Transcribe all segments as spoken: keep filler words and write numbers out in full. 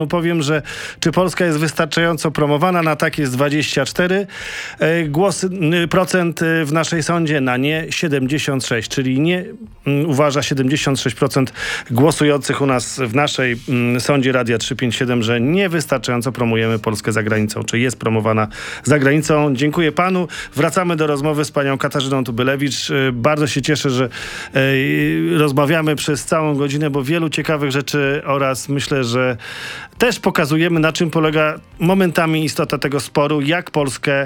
No powiem, że czy Polska jest wystarczająco promowana? Na tak jest dwadzieścia cztery głosy, procent w naszej sądzie, na nie siedemdziesiąt sześć, czyli nie uważa siedemdziesiąt sześć procent głosujących u nas w naszej sądzie Radia trzysta pięćdziesiąt siedem, że niewystarczająco promujemy Polskę za granicą, czy jest promowana za granicą. Dziękuję panu. Wracamy do rozmowy z panią Katarzyną Tubylewicz. Bardzo się cieszę, że rozmawiamy przez całą godzinę, bo wielu ciekawych rzeczy oraz myślę, że też pokazujemy, na czym polega momentami istota tego sporu, jak Polskę,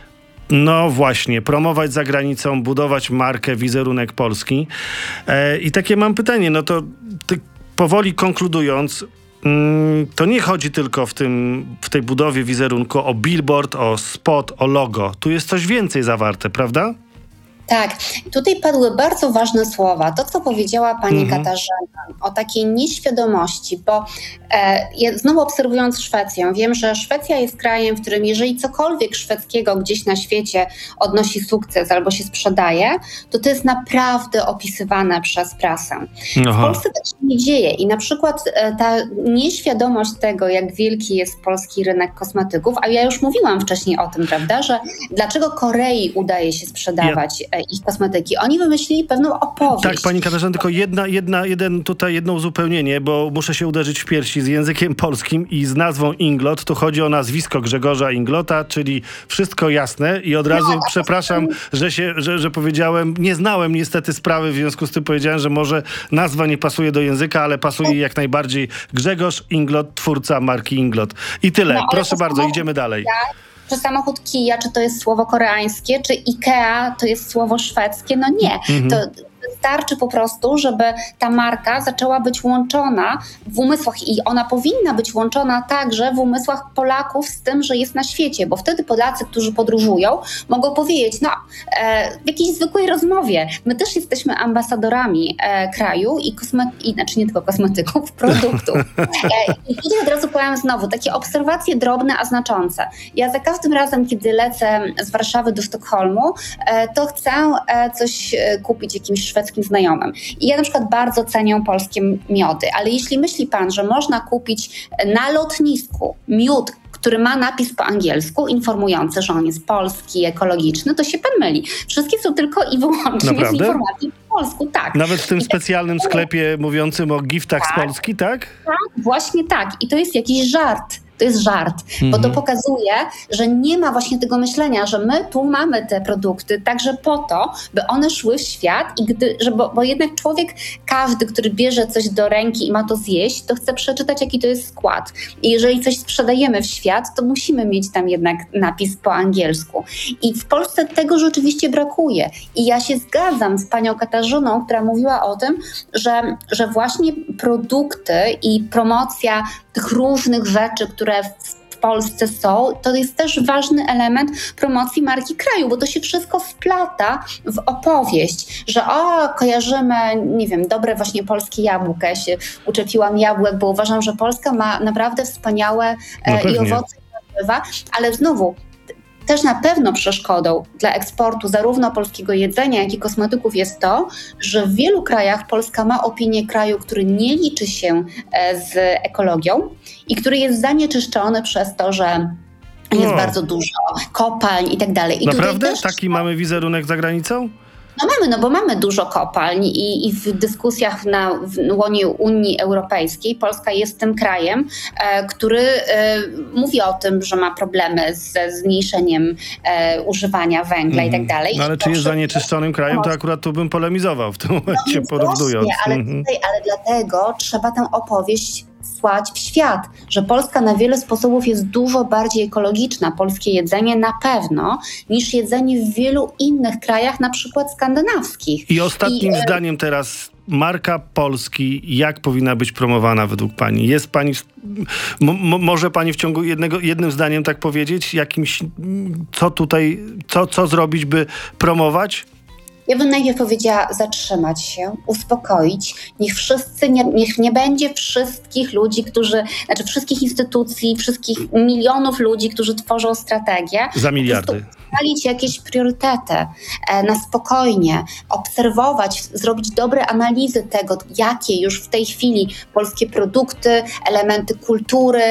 no właśnie, promować za granicą, budować markę, wizerunek Polski. E, I takie mam pytanie, no to ty, powoli konkludując, mm, to nie chodzi tylko w, tym, w tej budowie wizerunku o billboard, o spot, o logo. Tu jest coś więcej zawarte, prawda? Tak, tutaj padły bardzo ważne słowa. To, co powiedziała pani mhm. Katarzyna o takiej nieświadomości, bo e, ja znowu obserwując Szwecję, wiem, że Szwecja jest krajem, w którym jeżeli cokolwiek szwedzkiego gdzieś na świecie odnosi sukces albo się sprzedaje, to to jest naprawdę opisywane przez prasę. Aha. W Polsce tak się nie dzieje i na przykład e, ta nieświadomość tego, jak wielki jest polski rynek kosmetyków, a ja już mówiłam wcześniej o tym, prawda, że dlaczego Korei udaje się sprzedawać ja. ich kosmetyki. Oni wymyślili pewną opowieść. Tak, pani Katarzyna, tylko jedna, jedna, jeden tutaj jedno uzupełnienie, bo muszę się uderzyć w piersi z językiem polskim i z nazwą Inglot. Tu chodzi o nazwisko Grzegorza Inglota, czyli wszystko jasne i od razu no, przepraszam, że, się, że, że powiedziałem, nie znałem niestety sprawy, w związku z tym powiedziałem, że może nazwa nie pasuje do języka, ale pasuje jak najbardziej Grzegorz Inglot, twórca marki Inglot. I tyle. No, proszę bardzo, idziemy dalej. Ja? Czy samochód Kia, czy to jest słowo koreańskie, czy Ikea to jest słowo szwedzkie? No nie. Mhm. To wystarczy po prostu, żeby ta marka zaczęła być łączona w umysłach i ona powinna być łączona także w umysłach Polaków z tym, że jest na świecie, bo wtedy Polacy, którzy podróżują, mogą powiedzieć, no e, w jakiejś zwykłej rozmowie, my też jesteśmy ambasadorami e, kraju i, kosme- i znaczy nie tylko kosmetyków, produktów. E, I tutaj od razu powiem znowu, takie obserwacje drobne, a znaczące. Ja za każdym razem, kiedy lecę z Warszawy do Sztokholmu, e, to chcę e, coś e, kupić jakimś szwedzkim znajomym. I ja na przykład bardzo cenię polskie miody, ale jeśli myśli pan, że można kupić na lotnisku miód, który ma napis po angielsku, informujący, że on jest polski, ekologiczny, to się pan myli. Wszystkie są tylko i wyłącznie Naprawdę? z informacji po polsku, tak. Nawet w tym I specjalnym tak, sklepie mówiącym o giftach tak, z Polski, tak? Tak, właśnie tak. I to jest jakiś żart. To jest żart, mhm. bo to pokazuje, że nie ma właśnie tego myślenia, że my tu mamy te produkty także po to, by one szły w świat i gdy, że bo, bo jednak człowiek, każdy, który bierze coś do ręki i ma to zjeść, to chce przeczytać, jaki to jest skład. I jeżeli coś sprzedajemy w świat, to musimy mieć tam jednak napis po angielsku. I w Polsce tego rzeczywiście brakuje. I ja się zgadzam z panią Katarzyną, która mówiła o tym, że, że właśnie produkty i promocja tych różnych rzeczy, które w Polsce są, to jest też ważny element promocji marki kraju, bo to się wszystko wplata w opowieść, że o, kojarzymy, nie wiem, dobre właśnie polskie jabłka. Ja się uczepiłam jabłek, bo uważam, że Polska ma naprawdę wspaniałe no i owoce i warzywa, ale znowu też na pewno przeszkodą dla eksportu zarówno polskiego jedzenia, jak i kosmetyków jest to, że w wielu krajach Polska ma opinię kraju, który nie liczy się z ekologią i który jest zanieczyszczony przez to, że jest no. bardzo dużo kopalń i tak dalej. I naprawdę? Też Taki mamy wizerunek za granicą? No mamy, no bo mamy dużo kopalń i, i w dyskusjach na w łonie Unii Europejskiej Polska jest tym krajem, e, który e, mówi o tym, że ma problemy ze zmniejszeniem e, używania węgla mm. i tak dalej. No ale I czy jest zanieczyszczonym krajem, to akurat tu bym polemizował w tym momencie, no porównując. Właśnie, ale, mm-hmm. tutaj, ale dlatego trzeba tę opowieść słać w świat, że Polska na wiele sposobów jest dużo bardziej ekologiczna, polskie jedzenie na pewno, niż jedzenie w wielu innych krajach, na przykład skandynawskich. I ostatnim I, zdaniem teraz, marka Polski, jak powinna być promowana według pani? Jest pani, m- może pani w ciągu jednego, jednym zdaniem tak powiedzieć, jakimś, co tutaj, co, co zrobić, by promować? Ja bym najpierw powiedziała zatrzymać się, uspokoić. Niech wszyscy, nie, niech nie będzie wszystkich ludzi, którzy, znaczy wszystkich instytucji, wszystkich milionów ludzi, którzy tworzą strategię. Za miliardy. Ustalić jakieś priorytety e, na spokojnie, obserwować, zrobić dobre analizy tego, jakie już w tej chwili polskie produkty, elementy kultury,